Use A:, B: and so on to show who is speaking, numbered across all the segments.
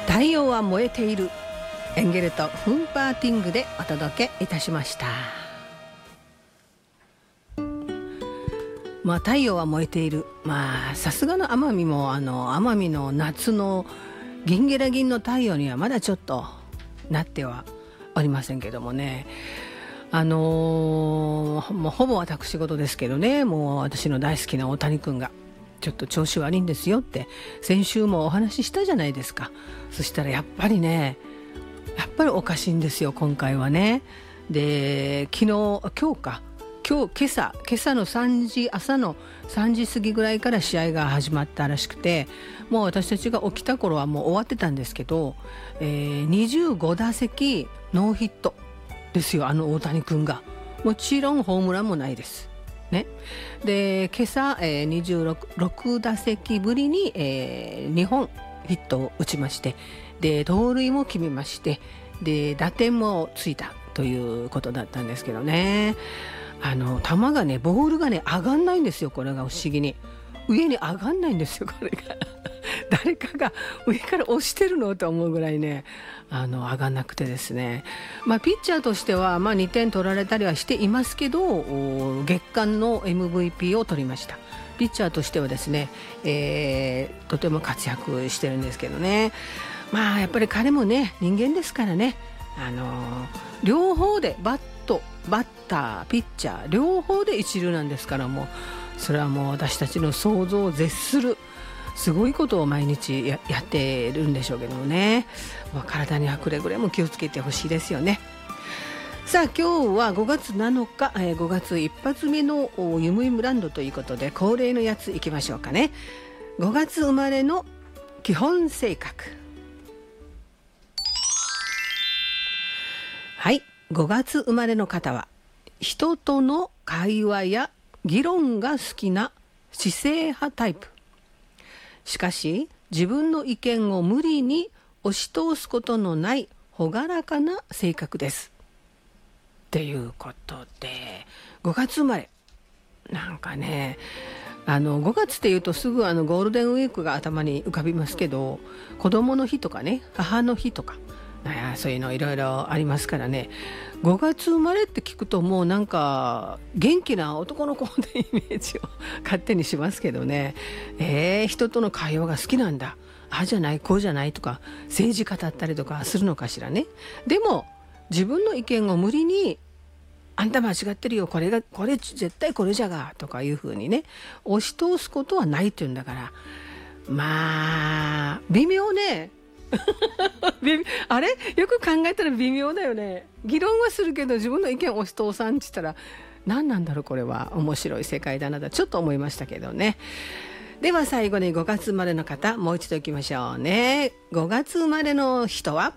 A: 太陽は燃えている、エンゲルとフンパーティングでお届けいたしました。太陽は燃えている、さすがの奄美も奄美の夏のギンゲラギンの太陽にはまだちょっとなってはおりませんけどもね、もうほぼ私事ですけどね、もう私の大好きな大谷君がちょっと調子悪いんですよって先週もお話ししたじゃないですか。そしたらやっぱりおかしいんですよ今回はね。で今朝の朝の3時過ぎぐらいから試合が始まったらしくて、もう私たちが起きた頃はもう終わってたんですけど、25打席ノーヒットですよ、大谷君が。もちろんホームランもないですね。で今朝、26打席ぶりに、2本ヒットを打ちまして、で盗塁も決めまして、で打点もついたということだったんですけどね。球がね、ボールがね上がんないんですよ。これが不思議に上に上がんないんですよ、これが誰かが上から押してるのと思うぐらいね、上がんなくてですね。ピッチャーとしては2点取られたりはしていますけど、月間の MVP を取りました。ピッチャーとしてはですね、とても活躍してるんですけどね。やっぱり彼もね人間ですからね、両方でバッターピッチャー両方で一流なんですから、もうそれはもう私たちの想像を絶するすごいことを毎日 やってるんでしょうけどもね。体にはくれぐれも気をつけてほしいですよね。さあ今日は5月7日、5月一発目のゆむゆむランドということで、恒例のやついきましょうかね。5月生まれの基本性格。はい、5月生まれの方は人との会話や議論が好きな知性派タイプ。しかし自分の意見を無理に押し通すことのない朗らかな性格ですっていうことで、5月生まれなんかね、5月っていうとすぐゴールデンウィークが頭に浮かびますけど、子供の日とかね、母の日とかそういうのいろいろありますからね。5月生まれって聞くともうなんか元気な男の子のイメージを勝手にしますけどね。人との会話が好きなんだ、じゃないこうじゃないとか政治家だったりとかするのかしらね。でも自分の意見を無理にあんた間違ってるよ、これ絶対これじゃがとかいうふうにね押し通すことはないっていうんだから、微妙ねあれよく考えたら微妙だよね。議論はするけど自分の意見を押し通さんって言ったら何なんだろう、これは面白い世界だなとちょっと思いましたけどね。では最後に5月生まれの方もう一度いきましょうね。5月生まれの人は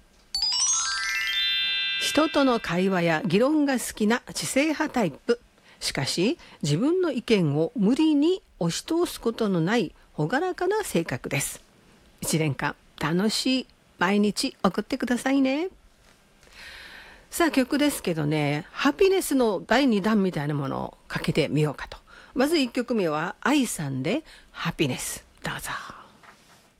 A: 人との会話や議論が好きな知性派タイプ。しかし自分の意見を無理に押し通すことのない朗らかな性格です。1年間楽しい毎日送ってくださいね。さあ曲ですけどね、ハピネスの第2弾みたいなものをかけてみようかと。まず1曲目は愛さんでハピネス、どうぞ。